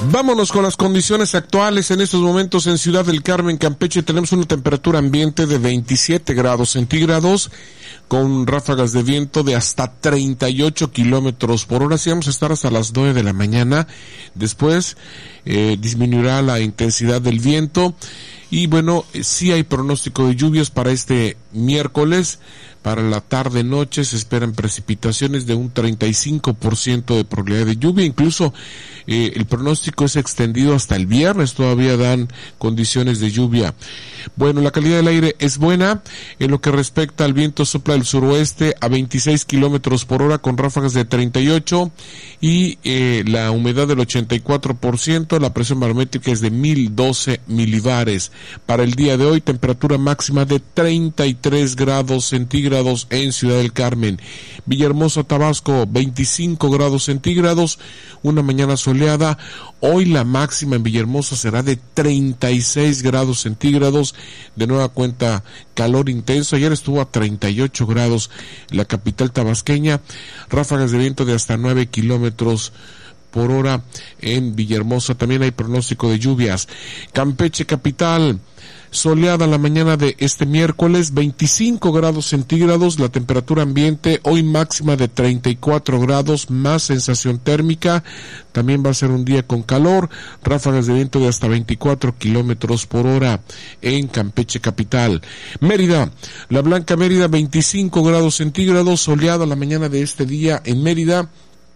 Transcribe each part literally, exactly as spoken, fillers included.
Vámonos con las condiciones actuales. En estos momentos en Ciudad del Carmen, Campeche, tenemos una temperatura ambiente de veintisiete grados centígrados con ráfagas de viento de hasta treinta y ocho kilómetros por hora. Así vamos a estar hasta las nueve de la mañana. Después eh, disminuirá la intensidad del viento y bueno, sí hay pronóstico de lluvias para este miércoles. Para la tarde-noche se esperan precipitaciones de un treinta y cinco por ciento de probabilidad de lluvia. Incluso eh, el pronóstico es extendido hasta el viernes. Todavía dan condiciones de lluvia. Bueno, la calidad del aire es buena. En lo que respecta al viento, sopla del suroeste a veintiséis kilómetros por hora con ráfagas de treinta y ocho y eh, la humedad del ochenta y cuatro por ciento. La presión barométrica es de mil doce milibares. Para el día de hoy, temperatura máxima de treinta y tres grados centígrados en Ciudad del Carmen. Villahermosa, Tabasco, veinticinco grados centígrados, una mañana soleada. Hoy la máxima en Villahermosa será de treinta y seis grados centígrados, de nueva cuenta calor intenso. Ayer estuvo a treinta y ocho grados la capital tabasqueña, ráfagas de viento de hasta nueve kilómetros por hora en Villahermosa. También hay pronóstico de lluvias. Campeche, capital, soleada la mañana de este miércoles, veinticinco grados centígrados, la temperatura ambiente, hoy máxima de treinta y cuatro grados, más sensación térmica. También va a ser un día con calor, ráfagas de viento de hasta veinticuatro kilómetros por hora en Campeche, capital. Mérida, la Blanca Mérida, veinticinco grados centígrados, soleada la mañana de este día en Mérida,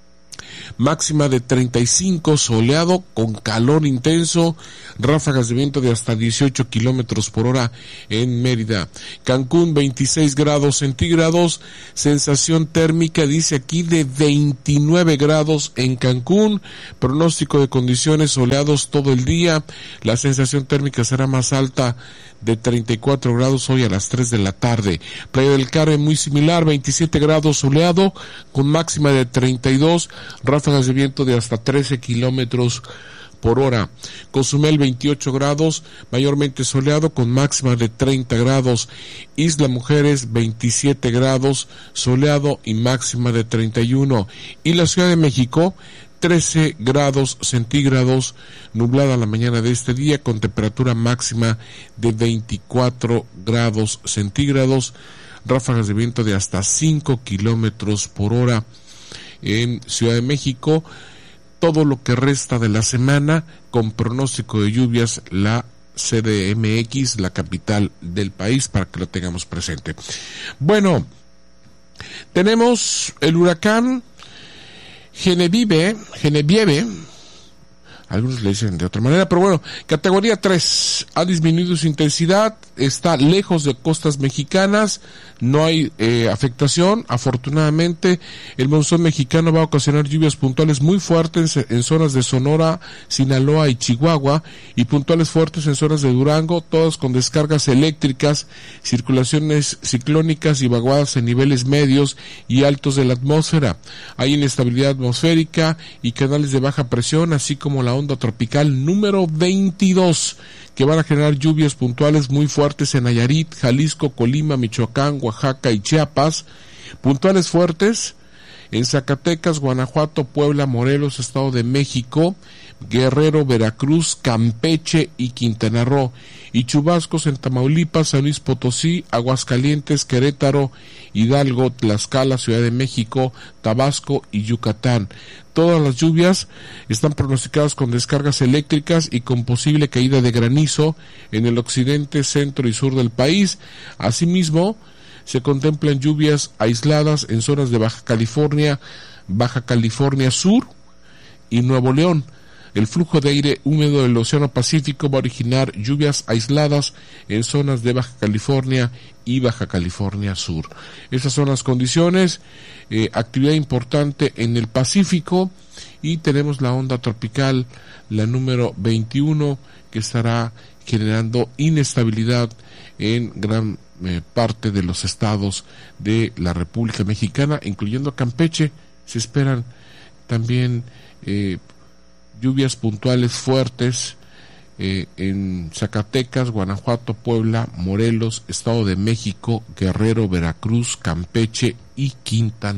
máxima de treinta y cinco, soleado con calor intenso, ráfagas de viento de hasta dieciocho kilómetros por hora en Mérida. Cancún, veintiséis grados centígrados, sensación térmica dice aquí de veintinueve grados en Cancún, pronóstico de condiciones soleados todo el día, la sensación térmica será más alta de treinta y cuatro grados hoy a las tres de la tarde. Playa del Carmen muy similar, veintisiete grados soleado con máxima de treinta y dos, ráfagas de viento de hasta trece kilómetros por hora. Cozumel, veintiocho grados, mayormente soleado con máxima de treinta grados. Isla Mujeres, veintisiete grados, soleado y máxima de treinta y uno. Y la Ciudad de México, trece grados centígrados, nublada la mañana de este día con temperatura máxima de veinticuatro grados centígrados, ráfagas de viento de hasta cinco kilómetros por hora en Ciudad de México. Todo lo que resta de la semana con pronóstico de lluvias, la C D M X, la capital del país, para que lo tengamos presente. Bueno, tenemos el huracán Genevieve, Genevieve, algunos le dicen de otra manera, pero bueno, categoría tres, ha disminuido su intensidad, está lejos de costas mexicanas, no hay eh, afectación. Afortunadamente, el monzón mexicano va a ocasionar lluvias puntuales muy fuertes en, en zonas de Sonora, Sinaloa y Chihuahua, y puntuales fuertes en zonas de Durango, todas con descargas eléctricas, circulaciones ciclónicas y vaguadas en niveles medios y altos de la atmósfera. Hay inestabilidad atmosférica y canales de baja presión, así como la onda tropical número veintidós, que van a generar lluvias puntuales muy fuertes en Nayarit, Jalisco, Colima, Michoacán, Oaxaca y Chiapas, puntuales fuertes en Zacatecas, Guanajuato, Puebla, Morelos, Estado de México, Guerrero, Veracruz, Campeche y Quintana Roo, y chubascos en Tamaulipas, San Luis Potosí, Aguascalientes, Querétaro, Hidalgo, Tlaxcala, Ciudad de México, Tabasco y Yucatán. Todas las lluvias están pronosticadas con descargas eléctricas y con posible caída de granizo en el occidente, centro y sur del país. Asimismo, se contemplan lluvias aisladas en zonas de Baja California, Baja California Sur y Nuevo León. El flujo de aire húmedo del Océano Pacífico va a originar lluvias aisladas en zonas de Baja California y Baja California Sur. Esas son las condiciones, eh, actividad importante en el Pacífico, y tenemos la onda tropical, la número veintiuno, que estará generando inestabilidad en gran eh, parte de los estados de la República Mexicana, incluyendo Campeche. Se esperan también eh, lluvias puntuales fuertes eh, en Zacatecas, Guanajuato, Puebla, Morelos, Estado de México, Guerrero, Veracruz, Campeche y Quintana